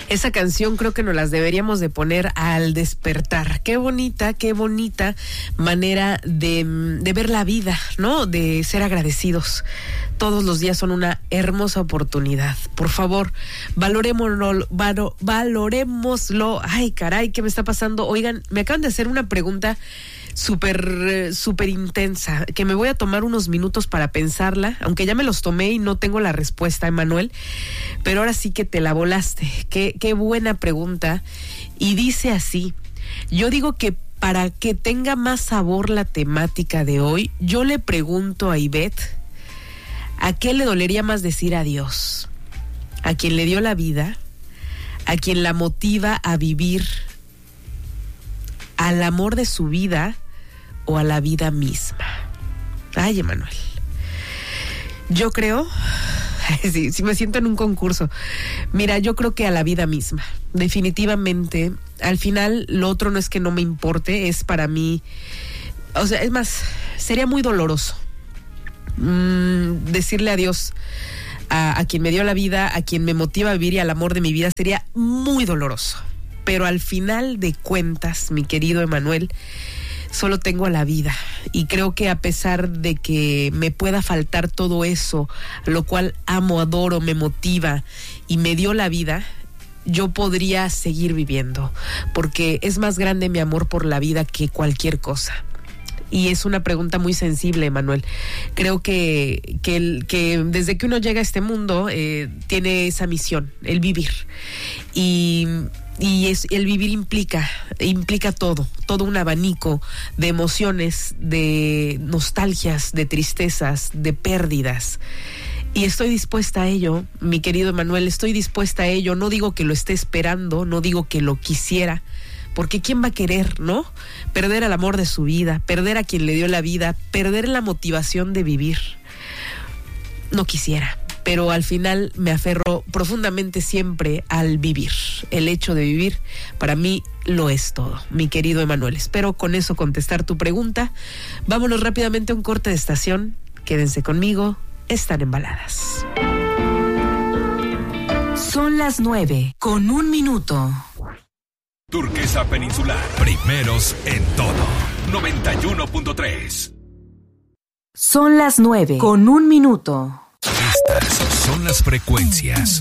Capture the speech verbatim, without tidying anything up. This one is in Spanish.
Esa canción creo que nos las deberíamos de poner al despertar. Qué bonita, qué bonita manera de, de ver la vida, ¿no? De ser agradecidos. Todos los días son una hermosa oportunidad. Por favor, valorémoslo, valo, valorémoslo. Ay, caray, ¿qué me está pasando? Oigan, me acaban de hacer una pregunta súper, súper intensa, que me voy a tomar unos minutos para pensarla, aunque ya me los tomé y no tengo la respuesta, Emanuel, pero ahora sí que te la volaste. Qué, qué buena pregunta. Y dice así, yo digo que para que tenga más sabor la temática de hoy, yo le pregunto a Ivette, ¿a qué le dolería más decir adiós? ¿A quien le dio la vida? ¿A quien la motiva a vivir? ¿Al amor de su vida o a la vida misma? Ay, Emanuel. Yo creo, sí, sí me siento en un concurso. Mira, yo creo que a la vida misma. Definitivamente, al final, lo otro no es que no me importe, es para mí, o sea, es más, sería muy doloroso mm, decirle adiós a, a quien me dio la vida, a quien me motiva a vivir y al amor de mi vida, sería muy doloroso. Pero al final de cuentas, mi querido Emanuel, solo tengo a la vida. Y creo que a pesar de que me pueda faltar todo eso, lo cual amo, adoro, me motiva y me dio la vida, yo podría seguir viviendo. Porque es más grande mi amor por la vida que cualquier cosa. Y es una pregunta muy sensible, Manuel. Creo que, que, el, que desde que uno llega a este mundo, eh, tiene esa misión, el vivir. Y... Y es, el vivir implica, implica todo, todo un abanico de emociones, de nostalgias, de tristezas, de pérdidas. Y estoy dispuesta a ello, mi querido Emanuel, estoy dispuesta a ello. No digo que lo esté esperando, no digo que lo quisiera, porque ¿quién va a querer, no? Perder al amor de su vida, perder a quien le dio la vida, perder la motivación de vivir. No quisiera. Pero al final me aferro profundamente siempre al vivir. El hecho de vivir para mí lo es todo, mi querido Emanuel. Espero con eso contestar tu pregunta. Vámonos rápidamente a un corte de estación. Quédense conmigo, están embaladas. Son las nueve con un minuto. Turquesa Peninsular, primeros en todo. noventa y uno punto tres. Son las nueve con un minuto. Estas son las frecuencias